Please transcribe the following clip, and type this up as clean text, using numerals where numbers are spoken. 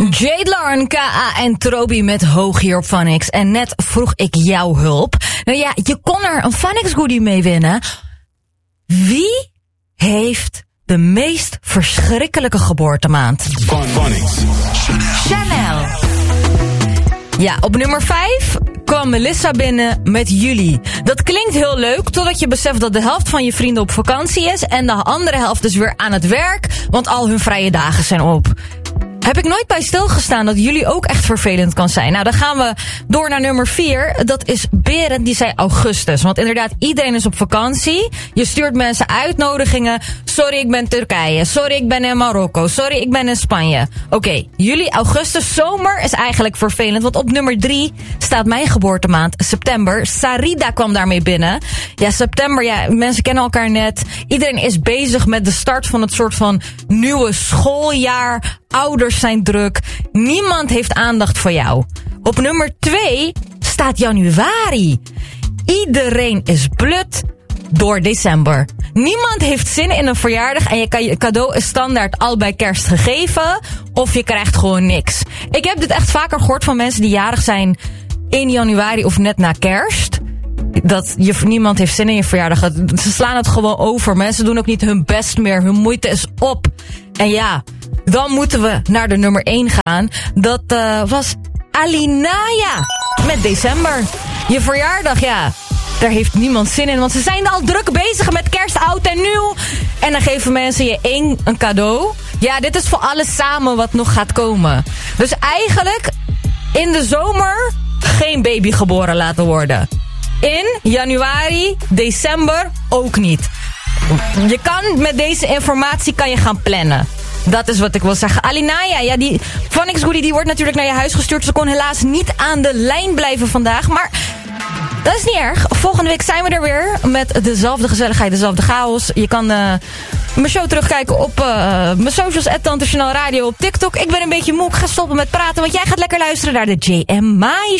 Jade Lauren, K.A. en Trobi met Hoog hier op Phonics. En net vroeg ik jouw hulp. Nou ja, je kon er een Phonics goodie mee winnen. Wie heeft de meest verschrikkelijke geboortemaand? Phonics. Chanel. Ja, op nummer 5 kwam Melissa binnen met Juli. Dat klinkt heel leuk, totdat je beseft dat de helft van je vrienden op vakantie is en de andere helft is weer aan het werk, want al hun vrije dagen zijn op. Heb ik nooit bij stilgestaan dat jullie ook echt vervelend kan zijn. Nou, dan gaan we door naar nummer 4. Dat is Berend, die zei augustus. Want inderdaad, iedereen is op vakantie. Je stuurt mensen uitnodigingen. Sorry, ik ben in Turkije. Sorry, ik ben in Marokko. Sorry, ik ben in Spanje. Oké, juli, augustus, zomer is eigenlijk vervelend. Want op nummer 3 staat mijn geboortemaand, september. Sarida kwam daarmee binnen. Ja, september, ja, mensen kennen elkaar net. Iedereen is bezig met de start van het soort van nieuwe schooljaar. Ouders zijn druk. Niemand heeft aandacht voor jou. Op nummer 2 staat januari. Iedereen is blut door december. Niemand heeft zin in een verjaardag en je cadeau is standaard al bij kerst gegeven. Of je krijgt gewoon niks. Ik heb dit echt vaker gehoord van mensen die jarig zijn in januari of net na kerst. Dat niemand heeft zin in je verjaardag. Ze slaan het gewoon over. Mensen doen ook niet hun best meer. Hun moeite is op. En ja, dan moeten we naar de nummer 1 gaan. Dat was Alinaya met december. Je verjaardag, ja, daar heeft niemand zin in. Want ze zijn al druk bezig met kerst, oud en nieuw. En dan geven mensen je een cadeau. Ja, dit is voor alles samen wat nog gaat komen. Dus eigenlijk in de zomer geen baby geboren laten worden. In januari, december ook niet. Je kan met deze informatie kan je gaan plannen. Dat is wat ik wil zeggen. Alinaya, ja, die Phonics goodie die wordt natuurlijk naar je huis gestuurd. Ze kon helaas niet aan de lijn blijven vandaag. Maar dat is niet erg. Volgende week zijn we er weer met dezelfde gezelligheid, dezelfde chaos. Je kan mijn show terugkijken op mijn socials, @Tante Chanel Radio op TikTok. Ik ben een beetje moe, ik ga stoppen met praten, want jij gaat lekker luisteren naar de JMI